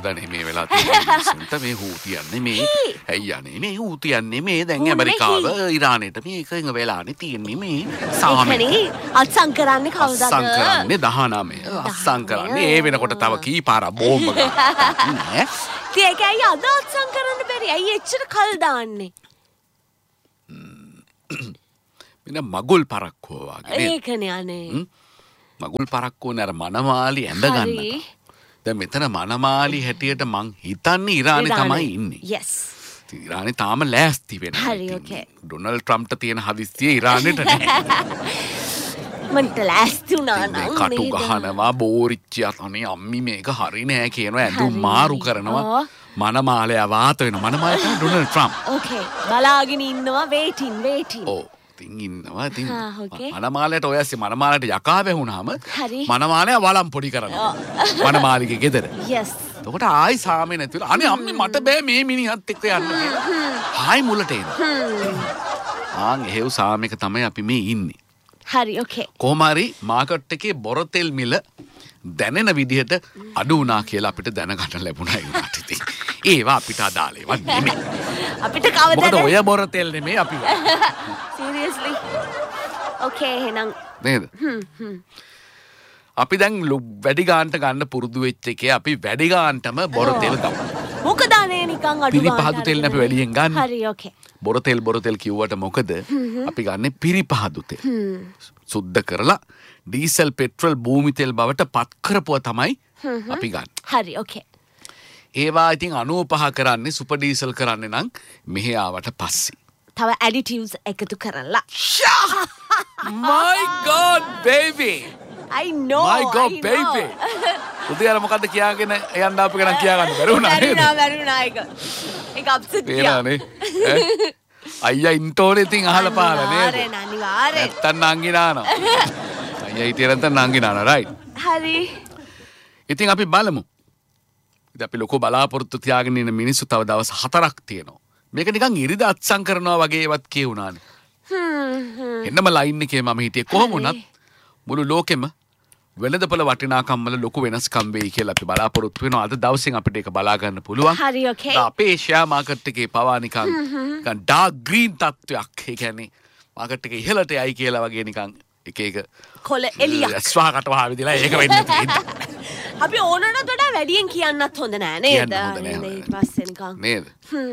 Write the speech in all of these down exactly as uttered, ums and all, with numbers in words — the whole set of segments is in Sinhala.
හොදනේ මේ වෙලාව තියෙන මේ හූ තියන්නේ මේ ඇයි යන්නේ මේ හූ තියන්නේ මේ දැන් ඇමරිකාව ඉරානෙට මේ එකඟ වෙලානේ තියෙන්නේ මේ සාමනේ අත්සන් කරන්නේ කවුදද අත්සන් කරන්නේ දහනවය අත්සන් කරන්නේ ඒ වෙනකොට තව කී පාරක් බෝම්බ ගන්න නේ ඒකයි අද අත්සන් කරන්න බැරි ඇයි එච්චර කල් දාන්නේ මෙන්න මගුල් පරක්කුව වගේ ඒකනේ අනේ මගුල් පරක්කුවනේ අර මනමාලි ඇඳ ගන්න දැන් මෙතන මනමාලි හැටියට මං හිතන්නේ ඉරානේ තමයි ඉන්නේ yes ඉරානේ තාම ලෑස්ති වෙනවා හරි ඕකේ ඩොනල්ඩ් ට්‍රම්ප්ට තියෙන හදිස්සිය ඉරානෙට නෑ මන්ට ලෑස්ති වුණා නම් කටු ගහනවා බෝරිච්චියක් අනේ අම්මි මේක හරි නෑ කියනවා ඇඳුම් මාරු කරනවා මනමාලය වාත වෙනවා මනමාලය තමයි ඩොනල්ඩ් ට්‍රම්ප් ඕකේ බලාගෙන ඉන්නවා waiting waiting ඔව් ඉතින් ඉන්නවා ඉතින් මනමාලයට ඔය ඇස්සේ මනමාලයට යකා වැහුණාම මනමාලය වළම් පොඩි කරනවා මනමාලිගේ ගෙදර yes එතකොට ආයි සාමේ නැතිවලා අනේ අම්මි මට බෑ මේ මිනිහත් එක්ක යන්න කියලා ආයි මුලට එනවා ආන් එහෙව් සාමයක තමයි අපි මේ ඉන්නේ හරි ඕකේ කොහොම හරි මාකට් එකේ බොරතෙල් මිල දැනෙන විදිහට අඩු වුණා කියලා අපිට දැනගන්න ලැබුණා ඒ වුණාට ඉතින් ඒවා අපිට අදාළ ඒවා නෙමෙයි අපිට කවදාද මොකද ඔය බොරතෙල් නෙමෙයි අපි seriously okay එහෙනම් නේද හ්ම් හ්ම් අපි දැන් වැඩි ගානට ගන්න පුරුදු වෙච්ච එකේ අපි වැඩි ගානටම බොරතෙල් ගමු මොකද අනේ නිකන් අඩු ගානට පිරිපහදු තෙල් අපි වැඩියෙන් ගන්න හරි ඕකේ බොරතෙල් බොරතෙල් කිව්වට මොකද අපි ගන්නේ පිරිපහදු තෙල් සුද්ධ කරලා ඩීසල් පෙට්‍රල් භූමි තෙල් බවට පත් කරපුවා තමයි අපි ගන්න හරි ඕකේ ඒවා ඉතින් අනූපහ කරන්නේ සුපර් ඩීසල් කරන්නේ නම් මෙහෙ ආවට පස්සේ තව ඇඩිටිව්ස් එකතු කරලා my god baby I know my god I baby උදේ අර මොකද්ද කියාගෙන යන්න ආපු එක නම් කියා ගන්න බැරි වුණා නේද බැරි වුණා බැරි වුණා ඒක ඒක අප්සෙට් ගියා නේ අයියා ඉන්ටෝනේ ඉතින් අහලා පාලා නේද අනිවාර්යෙන් අනිවාර්යෙන් නැත්තම් නංගිනානවා අයියා හිටිය නැත්තම් නංගිනානවා රයිට් හරි ඉතින් අපි බලමු ඉතින් අපි ලොකෝ බලාපොරොත්තු තියාගෙන ඉන්න මිනිස්සු තව දවස් හතරක් තියෙනවා මේක නිකන් ඉරිද අත්සන් කරනවා වගේ ඒවත් කියුණානේ හ්ම් එන්නම ලයින් එකේ මම හිටියේ කොහොම වුණත් මුළු ලෝකෙම වෙළඳපොළ වටිනාකම් වල ලොකු වෙනස්කම් වෙයි කියලා අපි බලාපොරොත්තු වෙනවා අද දවසෙන් අපිට ඒක බලා ගන්න පුළුවන් හරි ඕකේ අපේ ෂෙයා මාකට් එකේ පවා නිකන් නිකන් ඩාර්ක් ග්‍රීන් තත්වයක් ඒ කියන්නේ මාකට් එකේ ඉහළට යයි කියලා වගේ නිකන් එක එක කොළ එලියක් ස්වාකට වහවිදලා ඒක වෙන්න තියෙනවා අපි ඕනකට වඩා වැඩියෙන් කියන්නත් හොඳ නෑ නේද ඊට පස්සේ නිකන් නේද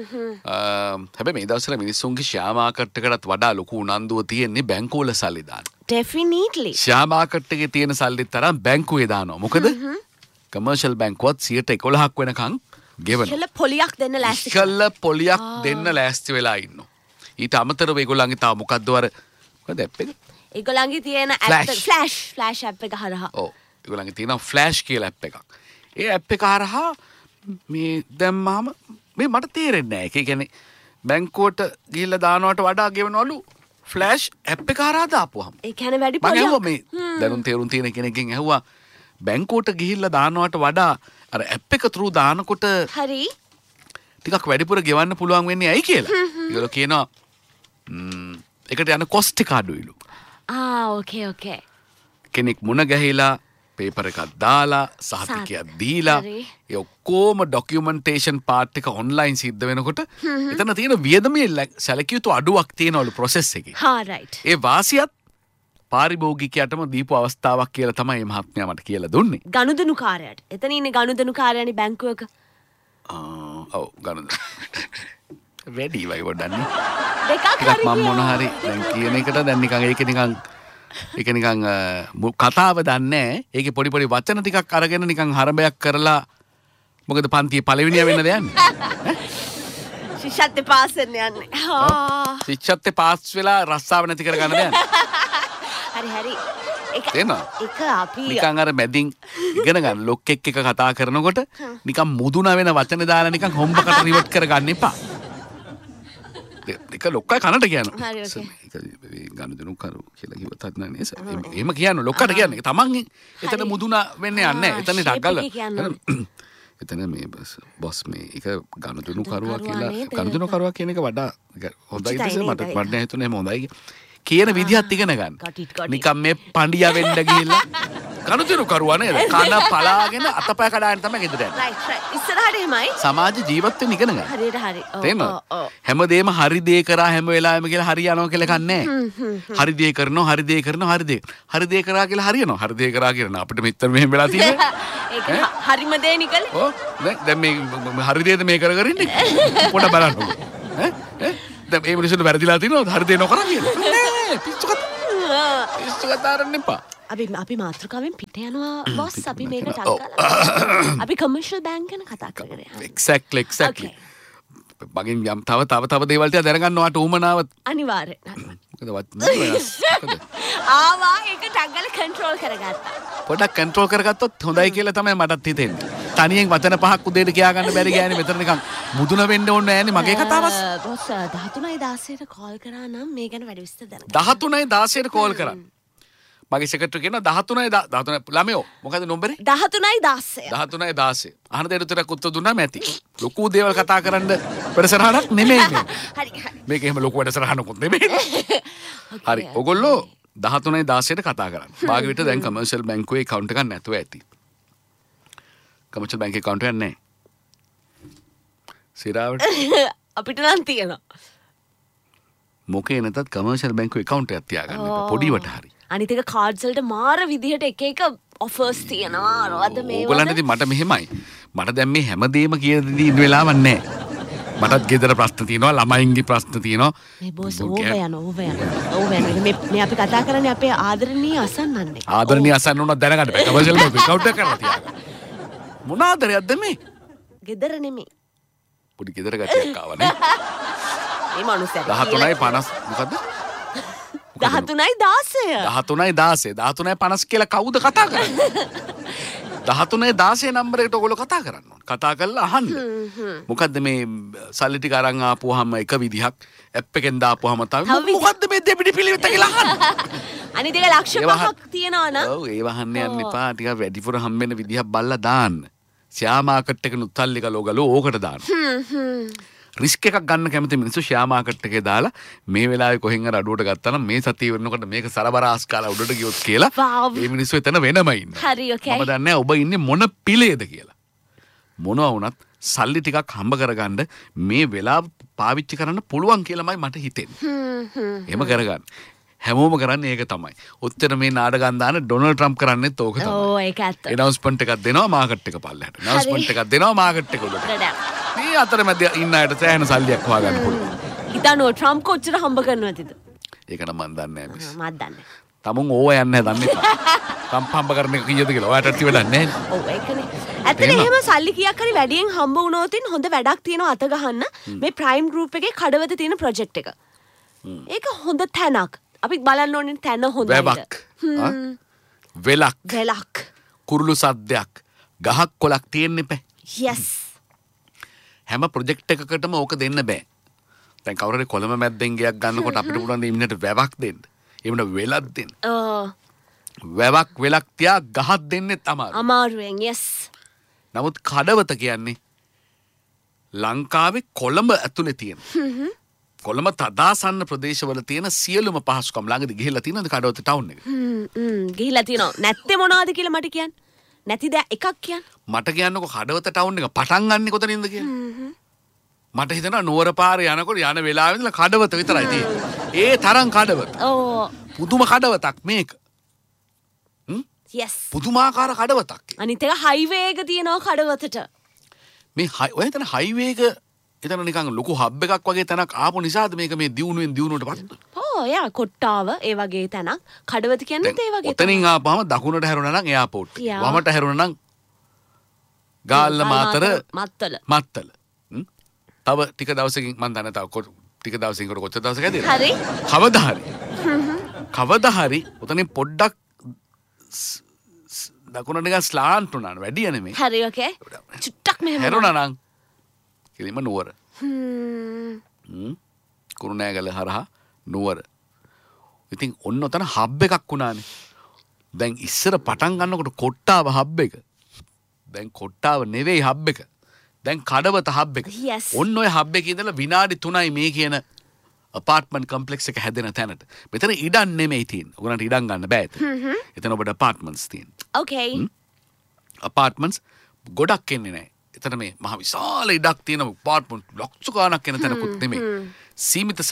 හැබැයි මේ දවස්වල මිනිස්සුන්ගේ ෂෙයා මාකට් එකටත් වඩා ලොකු උනන්දුව තියෙන්නේ බැංකුවල සල්ලි දාන්න definitely ෂෙයා මාකට් එකේ තියෙන සල්ලිත් තරම් බැංකුවේ දානවා මොකද කමර්ෂල් බැංකුවත් සියයට එකොළහක් වෙනකන් ගෙවනවා ඉහළ පොලියක් දෙන්න ලෑස්ති ඉහළ පොලියක් දෙන්න ලෑස්ති වෙලා ඉන්නවා ඊට අමතරව ඒගොල්ලන්ගේ තාම මොකද්ද අර මොකද ඇප් එක ඒගොල්ලන්ගේ තියෙන ඇප් එක ෆ්ලෑෂ් ෆ්ලෑෂ් ඇප් එක හරහා ඔව් ඒගොල්ලන්ගේ තියෙන ෆ්ලෑෂ් කියලා ඇප් එකක් ඒ ඇප් එක හරහා මේ දැම්මාම මේ මට තේරෙන්නේ නැහැ ඒක කියන්නේ බැංකුවට ගිහිල්ලා දානවට වඩා ගෙවනවලු ෆ්ලෑෂ් ඇප් එක හරහා දාපුවාම ඒ කියන්නේ වැඩි මම පොලියක් ඇහුවා මේ දැනුම් තේරුම් තියෙන කෙනෙක්ගෙන් ඇහුවා බැංකුවට ගිහිල්ලා දානවට වඩා අර ඇප් එක through දානකොට හරි ටිකක් වැඩිපුර ගෙවන්න පුළුවන් වෙන්නේ ඇයි කියලා. ඒගොල්ලෝ කියනවා ම්ම් ඒකට යන කොස්ට් එක අඩුයිලු. ආ ඕකේ ඕකේ. කෙනෙක් මුණ ගැහිලා පේපර් එකක් දාලා සහතිකයක් දීලා ඒ ඔක්කොම ඩොකියුමන්ටේෂන් පාර්ට් එක ඔන්ලයින් සිද්ධ වෙනකොට එතන තියෙන වියදමේ සැලකිය යුතු අඩුවක් තියෙනවලු ප්‍රොසෙස් එකේ. හා රයිට්. ඒ වාසියත් පාරිභෝගිකයටම දීපු අවස්ථාවක් කියලා තමයි මේ මහත්මයා මට කියලා දුන්නේ. ගනුදෙනු කාර්යයට. එතන ඉන්නේ ගනුදෙනු කාර්යනේ බැංකුවක. ඔව් ගණන් වැඩි වගේ පොඩ්ඩක් දෙකක් හරි මම මොන හරි දැන් කියන එකට දැන් නිකන් ඒක නිකන් ඒක නිකන් කතාව දන්නේ නැහැ ඒකේ පොඩි පොඩි වචන ටිකක් අරගෙන නිකන් හරඹයක් කරලා මොකද පන්තියේ පළවෙනියා වෙන්නද යන්නේ ශිෂ්‍යත්වයේ පාස් වෙන්න යන්නේ ආ ශිෂ්‍යත්වයේ පාස් වෙලා රස්සාව නැති කර ගන්නද යන්නේ හරි හරි ඒක ඒක අපි නිකන් අර මැදින් ඉගෙන ගන්න ලොක්ෙක් එක කතා කරනකොට නිකන් මුදුන වෙන වචන දාලා නිකන් හොම්බකට රිවර්ට් කරගන්න එපා. ඒක ලොක්කයි කනට කියනවා. හරි ඕකේ. ඒක ගනුදෙනු කරු කියලා කිව්වත් හත් නෑ නේද? එහෙම කියන්නේ ලොක්කට කියන්නේ. තමන් එතන මුදුන වෙන්නේ නැහැ. එතන ඩග්ගල. එතන මේ බොස් මේ ඒක ගනුදෙනු කරුවා කියලා ගනුදෙනු කරුවා කියන එක වඩා හොඳයි දැන් මට මට හිතුනේ එහෙම හොඳයි. කියන විදිහත් ඉගෙන ගන්න. නිකන් මේ පඬියා වෙන්න ගිහිල්ලා ගනුදෙනු කරුවා නේද? කන පලාගෙන අතපය කඩාගෙන තමයි ගෙදර යන්නේ. right right. ඉස්සරහට එහෙමයි. සමාජ ජීවත් වෙන්න ඉගෙන ගන්න. හරියට හරි. ඔව් තේරෙනවද? හැමදේම හරි දේ කරා හැම වෙලාවෙම කියලා හරි යනවා කියලා එකක් නැහැ. හරි දේ කරනවා හරි දේ කරනවා හරි දේ. හරි දේ කරා කියලා හරියනවා. හරි දේ කරා කියන අපිට මෙච්චර මෙහෙම වෙලා තියෙන්නේ. ඒක හරිම දේ නිකල්. ඔව් දැන් දැන් මේ හරි දේද මේ කර කර ඉන්නේ. පොඩ බලන්නකො. ඈ ඈ දැන් මේ මිනිස්සුන්ට වැරදිලා තියෙනවද? හරි දේ නොකරා කියලා. නෑ පිස්සු කතා. පිස්සු කතා කරන්න එපා. අපි අපි මාතෘකාවෙන් පිට යනවා බොස්. අපි මේක ටක් කරලා. අපි කමර්ෂල් බැංක් ගැන කතා කරගෙන යනවා. exactly exactly. මගෙන් යම් තව තව තව දේවල් ටික දැනගන්නවාට උමනාව අනිවාර්යෙන්. මොකද වත් ආවා ඒක ටක් ගාලා කන්ට්‍රෝල් කරගත්තා. පොඩක් කන්ට්‍රෝල් කරගත්තොත් හොඳයි කියලා තමයි මටත් හිතෙන්නේ. තනියෙන් වචන පහක් උදේට කියා ගන්න බැරි ගෑනේ මෙතන නිකන් මුදුන වෙන්න ඕනේ නෑනේ මගේ කතාවස්. බොස් දහතුනයි දාසයට කෝල් කරා නම් මේ ගැන වැඩි විස්තර දැනගන්න. දහතුනයි දාසයට කෝල් කරා. මගේ සෙක්‍රටරි කියනවා දහතුනයි දහතුනයි ළමයෝ මොකද නම්බරේ? දහතුනයි දාසය. දහතුනයි දාසය. අහන දෙයට උත්තරයක් උත්තර දුන්නාම ඇති. ලොකු දේවල් කතා කරන්න වැඩසටහනක් නෙමෙයි මේ. හරි හරි. මේක එහෙම ලොකු වැඩසටහනකුත් නෙමෙයි. හරි. ඔයගොල්ලෝ දහතුනයි දාසයට කතා කරන්න. භාගවිත දැන් කමර්ෂල් බැංකුවේ account එකක් නැතුව ඇති. කමර්ෂල් බැංකුවේ account එකක් නැහැ. සිරාවට අපිට නම් තියෙනවා. මොකේ නැතත් කමර්ෂල් බැංකුවේ account එකක් තියාගන්න එපා. පොඩිවට හරි. අනිත් එක කාඩ්ස් වලට මාර විදිහට එක එක ඔෆර්ස් තියෙනවා. අරවද මේ ඕගොල්ලන්ට ඉතින් මට මෙහෙමයි. මට දැන් මේ හැමදේම කියලා දෙදී ඉන්න වෙලාවක් නැහැ. මටත් ගෙදර ප්‍රශ්න තියෙනවා, ළමයින්ගේ ප්‍රශ්න තියෙනවා. මේ බොස් ඕව යන ඕව යන. ඕව යන. මේ මේ අපි කතා කරන්නේ අපේ ආදරණීය අසන්නන්නේ. ආදරණීය අසන්න උනත් දැනගන්න බෑ. කමර්ෂල් බැංකුවේ account එක කරලා තියාගන්න. මොන ආදරයක්ද මේ? ගෙදර නෙමෙයි. පොඩි ගෙදර ගැටියක් ආවනේ. මේ මනුස්සයා දහතුනයි පනස් මොකද්ද? දහතුනයි දාසය. දහතුනයි දාසය. දහතුනයි පනස් කියලා කවුද කතා කරන්නේ? දහතුනයි දාසය නම්බරයකට ඔයගොල්ලෝ කතා කරන්න ඕන. කතා කරලා අහන්න. මොකද්ද මේ සල්ලි ටික අරන් ආපුවාම එක විදිහක් ඇප් එකෙන් දාපුවාම තමයි මොකද්ද මේ දෙපිඩි පිළිවෙත කියලා අහන්න. අනිත් එක ලක්ෂ පහක් තියනවා නම් ඔව් ඒව අහන්න යන්න එපා. ටික වැඩිපුර හම්බෙන්න විදිහක් බලලා දාන්න. ෂෙයා මාකට් එක නුත්තල්ලි ගලෝ ගලෝ ඕකට දාන්න. රිස්ක් එකක් ගන්න කැමති මිනිස්සු ෂෙයා මාකට් එකේ දාලා මේ වෙලාවේ කොහෙන් හරි අඩුවට ගත්තා නම් මේ සතිය වෙනකොට මේක සරබරාස් කාලා උඩට ගියොත් කියලා මේ මිනිස්සු එතන වෙනම ඉන්නවා. හරි ඔකේ. මම දන්නේ ඔබ ඉන්නේ මොන පිළේද කියලා. මොනවා වුණත් සල්ලි ටිකක් හම්බ කරගන්න මේ වෙලාව පාවිච්චි කරන්න පුළුවන් කියලාමයි මට හිතෙන්නේ. එහෙම කරගන්න. හැමෝම කරන්නේ ඒක තමයි. ඔච්චර මේ නාඩගම් දාන ඩොනල්ඩ් ට්‍රම්ප් කරන්නේත් ඕක තමයි. ඕ ඒක ඇත්ත. එනවුස්මන්ට් එකක් දෙනවා මාකට් එක පල්ලෙහාට. එනවුස්මන්ට් එකක් දෙනවා මාකට් එක උඩට. මේ අතරමැද ඉන්න අයට සෑහෙන සල්ලියක් හොයාගන්න පුළුවන්. හිතන්නෝ ට්‍රම්ප් කොච්චර හම්බ කරනවද? ඒක නම් මන් දන්නේ නැහැ මිස්. මත් දන්නේ. තමුන් ඕව යන්නේ දන්නේ නැහැ. ට්‍රම්ප් හම්බ කරන එක කීයද කියලා. ඔයාට ඇති වැඩක් නැහැ. ඔව් ඒකනේ. ඇත්තට එහෙම සල්ලි කීයක් හරි වැඩියෙන් හම්බ වුණොත් හොඳ වැඩක් තියෙනවා අත ගහන්න. මේ ප්‍රයිම් ගෲප් එකේ කඩවත තියෙන ප්‍රොජෙක්ට් එක. ඒක හොඳ තැනක්. අපි බලන්න ඕනේ තැන හොඳයි. වැවක්. වෙලක්. වෙලක්. කුරුළු සද්දයක්. ගහක් කොලක් තියෙන්න එපා. yes. හැම ප්‍රොජෙක්ට් එකකටම ඕක දෙන්න බෑ. දැන් කවුරු හරි කොළඹ මැද්දෙන් ගයක් ගන්නකොට අපිට පුළුවන් ද ඉන්නට වැවක් දෙන්න. එහෙම වෙලක් දෙන්න. ඔව්. වැවක් වෙලක් තියා ගහක් දෙන්නෙත් අමාරුයි. අමාරුවෙන් yes. නමුත් කඩවත කියන්නේ ලංකාවේ කොළඹ ඇතුලේ තියෙන. කොළඹ තදාසන්න ප්‍රදේශවල තියෙන සියලුම පහසුකම් ළඟදී ගිහිල්ලා තියෙනවද කඩවත ටවුන් එක? හ්ම් හ්ම් ගිහිල්ලා තියෙනවා. නැත්තේ මොනවද කියලා මට කියන්න. නැති දේ එකක් කියන්න. මට කියන්නකො කඩවත ටවුන් එක පටන් ගන්නෙ කොතනින්ද කියලා. මට හිතෙනවා නුවර පාරේ යනකොට යන වෙලාවෙ ඉඳලා කඩවත විතරයි තියෙන්නේ. ඒ තරම් කඩවත. ඕ පුදුම කඩවතක් මේක. හ්ම්? yes. පුදුමාකාර කඩවතක්. අනිත් එක හයිවේ එක තියෙනවා කඩවතට. මේ ඔය හිතන හයිවේ එක එතන නිකන් ලොකු හබ් එකක් වගේ තැනක් ආපු නිසාද මේක මේ දියුණුවෙන් දියුණුවට පත් වෙන්නේ? ඔව් යා කොට්ටාව ඒ වගේ තැනක්. කඩවත කියන්නේ ඒ වගේ. ඔතනින් ආපුවම දකුණට හැරුණා නම් එයාපෝට් එක. වමට හැරුණා නම් ගාල්ල මාතර මත්තල. මත්තල. තව ටික දවසකින් මම දන්නේ තව ටික දවසකින් කොට කොච්චර දවසක ඇදෙද? හරි. කවදා හරි. කවදා හරි ඔතනින් පොඩ්ඩක් දකුණට නිකන් ස්ලාන්ට් උනාන වැඩි නෙමෙයි. හරි ඔකේ. චුට්ටක් මෙහෙම. හැරුණා නම් කිලිම නුවර. හ්ම්. හ්ම්. කුරුණෑගල හරහා නුවර. ඉතින් ඔන්න ඔතන හබ් එකක් වුණානේ. දැන් ඉස්සර පටන් ගන්නකොට කොට්ටාව හබ් එක. දැන් කොට්ටාව නෙවෙයි හබ් එක. දැන් කඩවත හබ් එක. Yes. ඔන්න ඔය හබ් එකේ ඉඳලා විනාඩි තුනයි මේ කියන apartment complex එක හැදෙන තැනට. මෙතන ඉඩම් නෙමෙයි තියෙන්නේ. ඔයගොල්ලන්ට ඉඩම් ගන්න බෑ එතන. එතන ඔබට apartments තියෙනවා. Okay. apartments ගොඩක් එන්නේ නැහැ. එතන මේ මහ විශාල ඉඩක් තියෙන apartment ලක්ෂ ගාණක් එන තැනකුත් නෙමෙයි. සීමිත